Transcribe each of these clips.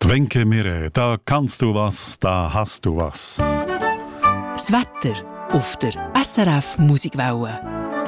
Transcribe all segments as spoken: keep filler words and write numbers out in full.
Wenke Mirre, da kannst du was, da hast du was. Das Wetter auf der S R F Musikwelle.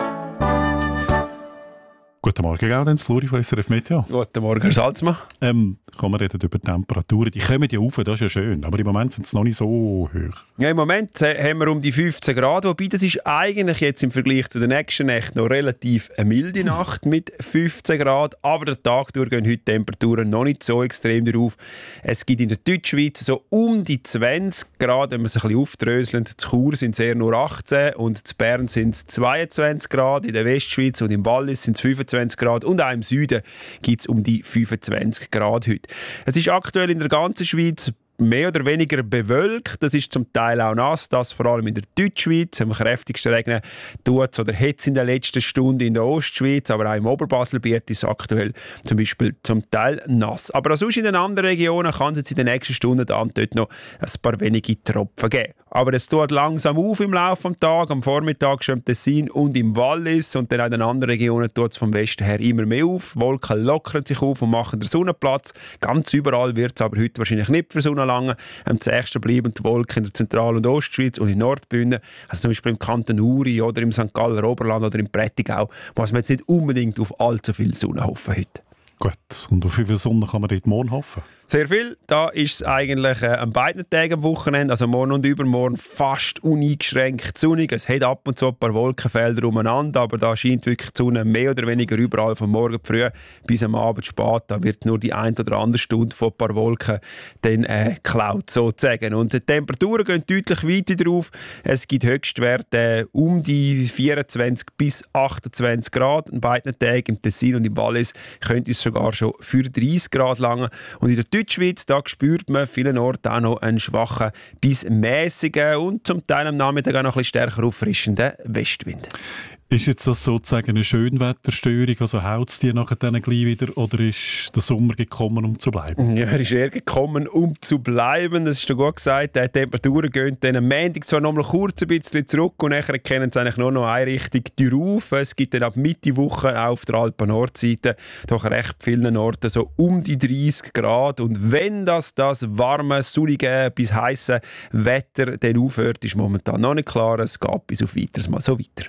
Guten Morgen, Gaudenz, Flori von S R F Meteo. Guten Morgen, Herr Salzmann. Ähm, kommen wir reden über Temperaturen. Die kommen ja rauf, das ist ja schön, aber im Moment sind sie noch nicht so hoch. Ja, im Moment äh, haben wir um die fünfzehn Grad, wobei das ist eigentlich jetzt im Vergleich zu den nächsten Nächten noch relativ eine milde Nacht mit fünfzehn Grad, aber der Tag durch gehen heute die Temperaturen noch nicht so extrem darauf. Es gibt in der Deutschschweiz so um die zwanzig Grad, wenn wir es ein bisschen aufdröseln. Zu Chur sind es eher nur achtzehn und zu Bern sind es zweiundzwanzig Grad, in der Westschweiz und im Wallis sind es fünfundzwanzig Grad und auch im Süden gibt es um die fünfundzwanzig Grad heute. Es ist aktuell in der ganzen Schweiz mehr oder weniger bewölkt. Das ist zum Teil auch nass, das vor allem in der Deutschschweiz. Am kräftigsten regnen tut oder hat es in der letzten Stunde in der Ostschweiz, aber auch im Oberbaselbiet ist es aktuell zum Beispiel zum Teil nass. Aber auch sonst in den anderen Regionen kann es jetzt in den nächsten Stunden dann dort noch ein paar wenige Tropfen geben. Aber es tut langsam auf im Laufe des Tages. Am Vormittag schon im Tessin und im Wallis und dann auch in den anderen Regionen tut es vom Westen her immer mehr auf. Wolken lockern sich auf und machen den Sonnenplatz. Ganz überall wird es aber heute wahrscheinlich nicht für Sonne lange. Am zächsten bleiben die Wolken in der Zentral- und Ostschweiz und in Nordbünden, also zum Beispiel im Kanton Uri oder im Sankt Galler Oberland oder im Prättigau, muss man jetzt nicht unbedingt auf allzu viel Sonne hoffen heute. Gut, und auf wie viel Sonne kann man dort morgen hoffen? Sehr viel. Da ist es eigentlich äh, an beiden Tagen am Wochenende, also morgen und übermorgen, fast uneingeschränkt sonnig. Es hat ab und zu ein paar Wolkenfelder umeinander, aber da scheint wirklich die Sonne mehr oder weniger überall von morgen früh bis am Abend spät. Da wird nur die ein oder andere Stunde von ein paar Wolken dann äh, geklaut, sozusagen. Und die Temperaturen gehen deutlich weiter drauf. Es gibt Höchstwerte äh, um die vierundzwanzig bis achtundzwanzig Grad an beiden Tagen. Im Tessin und im Wallis könnte es sogar schon für dreißig Grad lange. Und in der Deutschschweiz, da spürt man vielen Orten auch noch einen schwachen bis mäßigen und zum Teil am Nachmittag auch noch ein bisschen stärker auffrischenden Westwind. Ist jetzt das sozusagen eine Schönwetterstörung, also haut es die nachher dann gleich wieder, oder ist der Sommer gekommen, um zu bleiben? Ja, er ist eher gekommen, um zu bleiben. Das ist doch gut gesagt. Die Temperaturen gehen dann am Montag zwar noch mal kurz ein bisschen zurück und nachher kennen sie eigentlich nur noch eine Richtung rauf. Es gibt dann ab Mitte Woche auch auf der Alpen-Nordseite doch recht vielen Orten so um die dreißig Grad. Und wenn das, das warme, sonnige bis heisse Wetter dann aufhört, ist momentan noch nicht klar. Es geht bis auf weiteres Mal so weiter.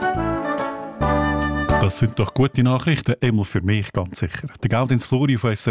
Das sind doch gute Nachrichten, einmal für mich ganz sicher. Der Gaudenz Flori von S R F